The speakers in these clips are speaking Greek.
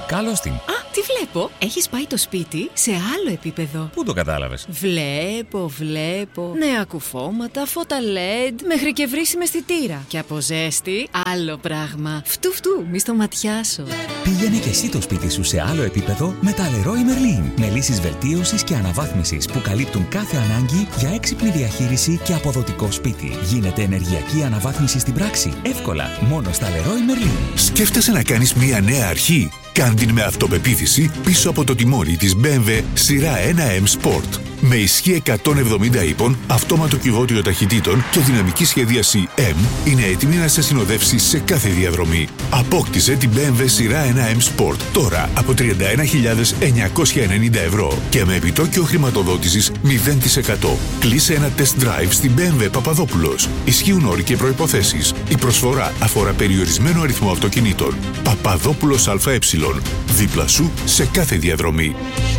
Καλώς την. Α, τι βλέπω. Έχεις πάει το σπίτι σε άλλο επίπεδο. Πού το κατάλαβες? Βλέπω. Νέα κουφώματα, φώτα LED, μέχρι και βρύσιμη αισθητήρα. Και από ζέστη, άλλο πράγμα. Φτου, μη στο ματιάσω. Πήγαινε και εσύ το σπίτι σου σε άλλο επίπεδο με τα Leroy Merlin. Με λύσεις βελτίωσης και αναβάθμισης που καλύπτουν κάθε ανάγκη για έξυπνη διαχείριση και αποδοτικό σπίτι. Γίνεται ενεργειακή αναβάθμιση στην πράξη. Εύκολα, μόνο στα Leroy Merlin. Σκέφτεσαι να κάνεις μια νέα αρχή? Κάν' την με αυτοπεποίθηση πίσω από το τιμόνι της BMW σειρά 1M Sport. Με ισχύ 170 ύπων, αυτόματο κυβότιο ταχυτήτων και δυναμική σχεδίαση M, είναι έτοιμη να σε συνοδεύσει σε κάθε διαδρομή. Απόκτησε την BMW σειρά 1M Sport τώρα από 31.990 ευρώ και με επιτόκιο χρηματοδότησης 0%. Κλείσε ένα test drive στην BMW Παπαδόπουλος. Ισχύουν όροι και προϋποθέσεις. Η προσφορά αφορά περιορισμένο αριθμό αυτοκινήτων. Παπαδόπουλος ΑΕ. Δίπλα σου σε κάθε διαδρομή.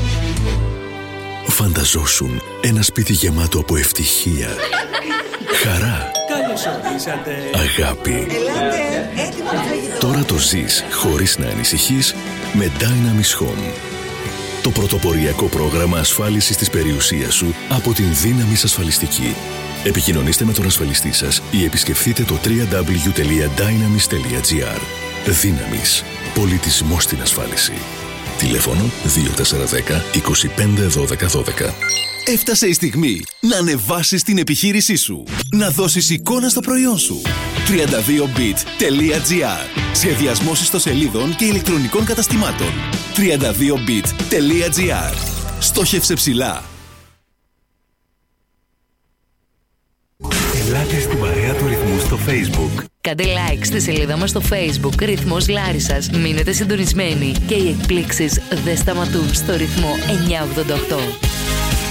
Φανταζόσουν ένα σπίτι γεμάτο από ευτυχία, χαρά, αγάπη. Ελάτε, έτοιμο το φαγητό. Τώρα το ζεις χωρίς να ανησυχείς με Dynamis Home. Το πρωτοποριακό πρόγραμμα ασφάλισης της περιουσίας σου από την Dynamis Ασφαλιστική. Επικοινωνήστε με τον ασφαλιστή σας ή επισκεφτείτε το www.dynamis.gr. Dynamis. Πολιτισμός στην ασφάλιση. Τηλέφωνο 2410 25 12 12. Έφτασε η στιγμή να ανεβάσεις την επιχείρησή σου. Να δώσεις εικόνα στο προϊόν σου. 32bit.gr. Σχεδιασμός ιστοσελίδων και ηλεκτρονικών καταστημάτων. 32bit.gr. Στόχευσε ψηλά. Ελάτε στην παρέα του Ρυθμού στο Facebook. Κάντε like στη σελίδα μας στο Facebook Ρυθμός Λάρισσας. Μείνετε συντονισμένοι και οι εκπλήξεις δεν σταματούν στο ρυθμό 988.